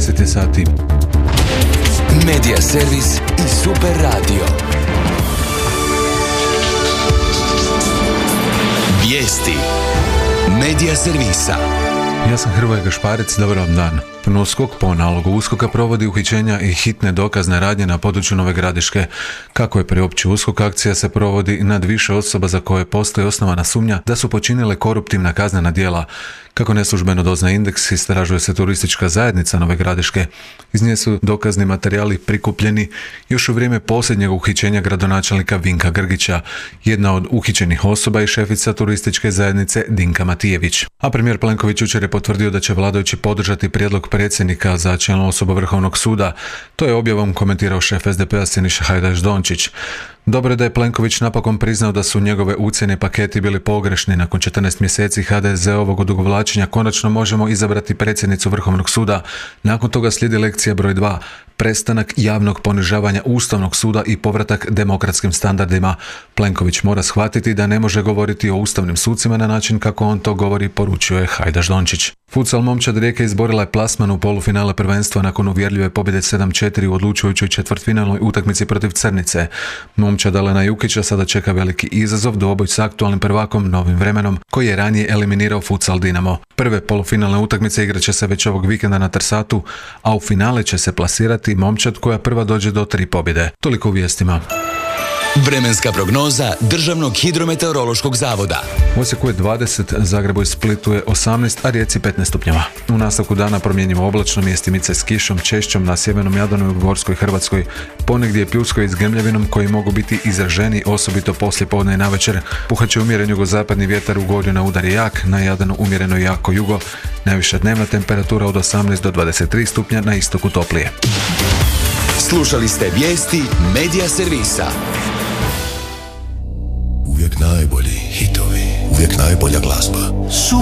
10 je sati. Medija servis i Super radio. Vijesti Medija servisa. Ja sam Hrvoje Gašparec, dobar vam dan. PNUSKOK po nalogu USKOK-a provodi uhićenja i hitne dokazne radnje na području Nove Gradiške. Kako je priopćio USKOK, akcija se provodi nad više osoba za koje postoji osnovana sumnja da su počinile koruptivna kaznena djela. Kako neslužbeno doznaje Indeks, istražuje se turistička zajednica Nove Gradiške. Iz nje su dokazni materijali prikupljeni još u vrijeme posljednjeg uhićenja gradonačelnika Vinka Grgića. Jedna od uhićenih osoba je šefica turističke zajednice Dinka Matijević. A premijer Plenković jučer je potvrdio da će vladajući podržati prijedlog predsjednika za čelnu osobu Vrhovnog suda. To je objavom komentirao šef SDP-a Siniša Hajdaš Dončić. Dobro je da je Plenković napokon priznao da su njegove ucjeni paketi bili pogrešni. Nakon 14 mjeseci HDZ-ovog odugovlačenja konačno možemo izabrati predsjednicu Vrhovnog suda. Nakon toga slijedi lekcija broj 2. Prestanak javnog ponižavanja Ustavnog suda i povratak demokratskim standardima. Plenković mora shvatiti da ne može govoriti o ustavnim sucima na način kako on to govori, poručuje Hajdaš Dončić. Futsal momčad Rijeke izborila je plasman u polufinale prvenstva nakon uvjerljive pobjede 7-4 u odlučujućoj četvrtfinalnoj utakmici protiv Crnice. Momčad Alena Jukića sada čeka veliki izazov, dvoboj s aktualnim prvakom Novim vremenom, koji je ranije eliminirao Futsal Dinamo. Prve polufinalne utakmice igrat će se već ovog vikenda na Trsatu, a u finale će se plasirati momčad koja prva dođe do 3 pobjede. Toliko u vijestima. Vremenska prognoza Državnog hidrometeorološkog zavoda. U Osijeku je 20, Zagrebu i Splitu je 18, a Rijeci 15 stupnjeva. U nastavku dana promjenjivo oblačno, mjestimice s kišom, češćom na sjevernom Jadranu i u Gorskoj Hrvatskoj. Ponegdje je pljusko i s grmljavinom koji mogu biti izraženi, osobito poslije podne i navečer. Puhat će umjeren jugozapadni vjetar, u Gorju na udar je jak, na Jadranu umjereno jako jugo. Najviša dnevna temperatura od 18 do 23 stupnja, na istoku toplije. Slušali ste vijesti Medija servisa. Uvijek najbolji hitovi, uvijek najbolja glazba.